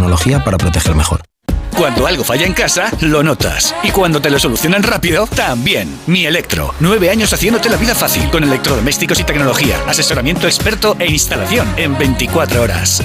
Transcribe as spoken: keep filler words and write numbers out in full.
tecnología para proteger mejor. Cuando algo falla en casa, lo notas. Y cuando te lo solucionan rápido, también. Mi Electro. Nueve años haciéndote la vida fácil. Con electrodomésticos y tecnología. Asesoramiento experto e instalación en veinticuatro horas.